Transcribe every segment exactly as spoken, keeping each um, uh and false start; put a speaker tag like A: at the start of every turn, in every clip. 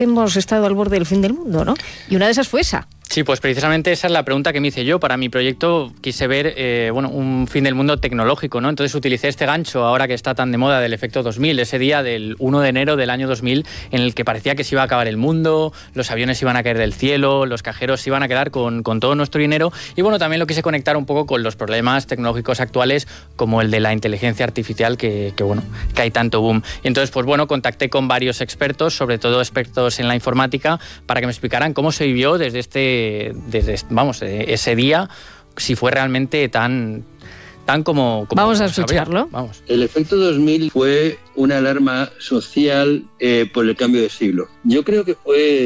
A: hemos estado al borde del fin del mundo, ¿no? Y una de esas fue esa.
B: Sí, pues precisamente esa es la pregunta que me hice yo. Para mi proyecto quise ver eh, bueno, un fin del mundo tecnológico, ¿no? Entonces utilicé este gancho, ahora que está tan de moda, del efecto dos mil, ese día del uno de enero del año dos mil, en el que parecía que se iba a acabar el mundo, los aviones iban a caer del cielo, los cajeros se iban a quedar con, con todo nuestro dinero. Y bueno, también lo quise conectar un poco con los problemas tecnológicos actuales, como el de la inteligencia artificial, que, que bueno, que hay tanto boom. Y entonces, pues bueno, contacté con varios expertos, sobre todo expertos en la informática, para que me explicaran cómo se vivió desde este desde vamos ese día, si fue realmente tan tan como, como
A: vamos a escucharlo.
B: Vamos.
C: El efecto dos mil fue una alarma social eh, por el cambio de siglo. Yo creo que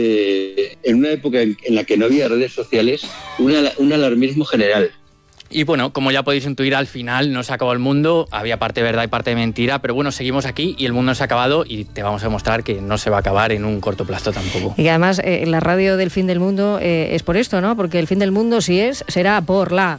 C: fue en una época en, en la que no había redes sociales, una, un alarmismo general.
B: Y bueno, como ya podéis intuir, al final no se acabó el mundo, había parte de verdad y parte de mentira, pero bueno, seguimos aquí y el mundo no se ha acabado y te vamos a demostrar que no se va a acabar en un corto plazo tampoco.
A: Y además, eh, la radio del fin del mundo eh, es por esto, ¿no? Porque el fin del mundo, si es, será por la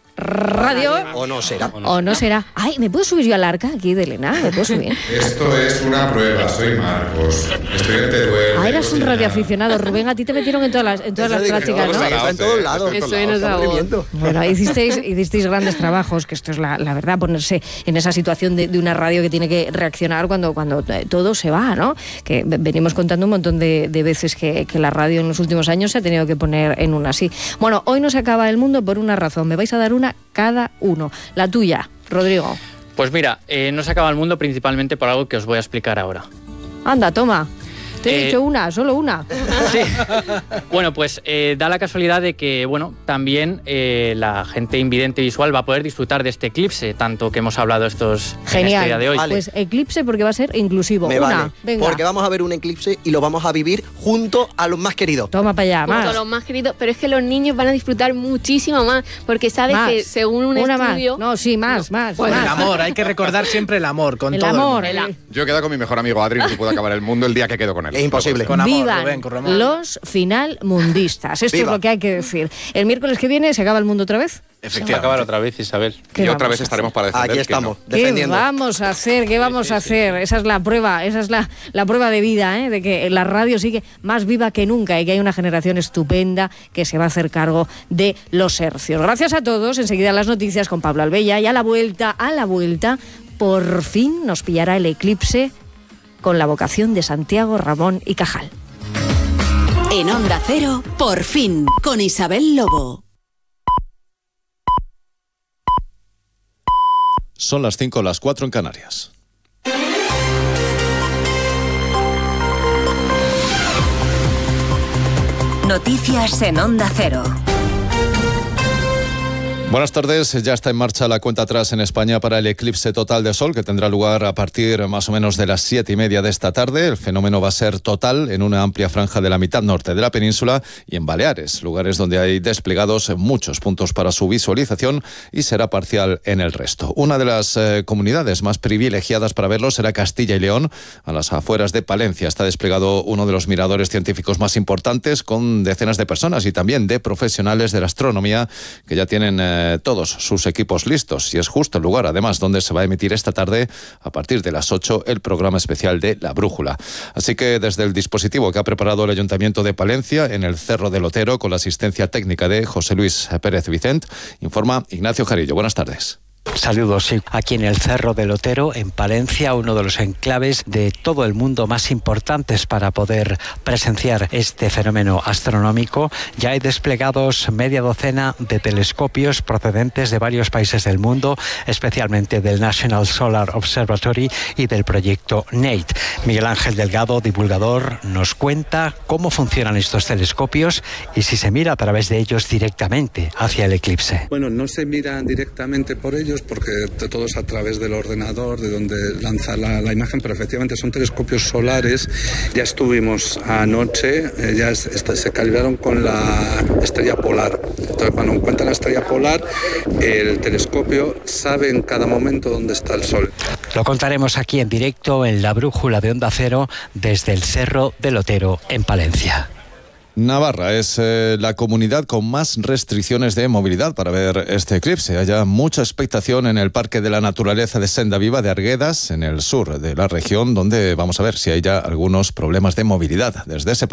A: radio.
D: O no será.
A: O no, o no será. Ay, ¿me puedo subir yo al arca aquí de Elena? ¿Me puedo subir?
E: Esto es una prueba, soy Marcos. Estoy en Teruel.
A: Ah, eras un radioaficionado. Rubén, a ti te metieron en todas las, en todas las prácticas, ¿no?
D: Está en todos lados.
A: Eso es aburrimiento. Bueno, hicisteis, hicisteis grandes trabajos, que esto es la, la verdad, ponerse en esa situación de, de una radio que tiene que reaccionar cuando, cuando todo se va, ¿no? Que venimos contando un montón de, de veces que, que la radio en los últimos años se ha tenido que poner en una así. Bueno, hoy no se acaba el mundo por una razón. Me vais a dar una cada uno. La tuya, Rodrigo.
B: Pues mira, eh, no se acaba el mundo principalmente por algo que os voy a explicar ahora.
A: Anda, toma. Te he
B: Eh,
A: dicho una, solo una.
B: Sí. Bueno, pues eh, da la casualidad de que, bueno, también eh, la gente invidente visual va a poder disfrutar de este eclipse, tanto que hemos hablado estos
A: Genial.
B: en este día de hoy.
A: Vale. Pues eclipse porque va a ser inclusivo.
D: Me
A: una,
D: vale.
A: venga.
D: Porque vamos a ver un eclipse y lo vamos a vivir junto a los más queridos.
A: Toma para allá,
F: Junto
A: más.
F: a los más queridos, pero es que los niños van a disfrutar muchísimo más, porque sabes
A: Más.
F: que según un
A: Una
F: estudio...
A: más. No, sí, más, más.
G: Pues
A: más.
G: el amor, hay que recordar siempre el amor con
A: El
G: todo
A: amor.
G: el mundo.
A: el-
E: Yo he quedado con mi mejor amigo Adri, no se puede acabar el mundo el día que quedo con él.
D: Es imposible.
G: Con amor,
A: Vivan
G: Rubén, con Ramón.
A: los finalmundistas. Esto
D: Viva.
A: es lo que hay que decir. El miércoles que viene se acaba el mundo otra vez.
H: Efectivamente. Acabar otra vez, Isabel.
A: ¿Qué
E: Y otra
A: vamos
E: vez
A: a
E: estaremos para defender
D: Aquí
E: que
D: estamos,
E: no.
A: ¿Qué
D: defendiendo.
A: vamos a hacer? ¿Qué vamos a hacer? Esa es la prueba, esa es la, la prueba de vida, ¿eh? De que la radio sigue más viva que nunca y que hay una generación estupenda que se va a hacer cargo de los hercios. Gracias a todos. Enseguida las noticias con Pablo Albella y a la vuelta, a la vuelta, por fin nos pillará el eclipse con la vocación de Santiago, Ramón y Cajal.
I: En Onda Cero, por fin, con Isabel Lobo.
J: Son las cinco, las cuatro en Canarias.
I: Noticias en Onda Cero.
J: Buenas tardes, ya está en marcha la cuenta atrás en España para el eclipse total de sol que tendrá lugar a partir más o menos de las siete y media de esta tarde. El fenómeno va a ser total en una amplia franja de la mitad norte de la península y en Baleares, lugares donde hay desplegados muchos puntos para su visualización, y será parcial en el resto. Una de las eh, comunidades más privilegiadas para verlo será Castilla y León. A las afueras de Palencia está desplegado uno de los miradores científicos más importantes, con decenas de personas y también de profesionales de la astronomía que ya tienen eh, todos sus equipos listos, y es justo el lugar además donde se va a emitir esta tarde a partir de las ocho el programa especial de La Brújula. Así que desde el dispositivo que ha preparado el Ayuntamiento de Palencia en el Cerro del Otero, con la asistencia técnica de José Luis Pérez Vicent, informa Ignacio Jarillo. Buenas tardes.
K: Saludos, sí. Aquí en el Cerro del Otero, en Palencia, uno de los enclaves de todo el mundo más importantes para poder presenciar este fenómeno astronómico. Ya hay desplegados media docena de telescopios procedentes de varios países del mundo, especialmente del National Solar Observatory y del proyecto NATE. Miguel Ángel Delgado, divulgador, nos cuenta cómo funcionan estos telescopios y si se mira a través de ellos directamente hacia el eclipse.
L: Bueno, no se miran directamente por ellos porque todo es a través del ordenador, de donde lanza la, la imagen, pero efectivamente son telescopios solares. Ya estuvimos anoche, eh, ya es, esta, se calibraron con la estrella polar. Entonces, cuando encuentran la estrella polar, el telescopio sabe en cada momento dónde está el Sol.
K: Lo contaremos aquí en directo en La Brújula de Onda Cero desde el Cerro del Otero en Palencia.
J: Navarra es eh, la comunidad con más restricciones de movilidad para ver este eclipse. Hay mucha expectación en el Parque de la Naturaleza de Senda Viva de Arguedas, en el sur de la región, donde vamos a ver si hay ya algunos problemas de movilidad desde ese parque.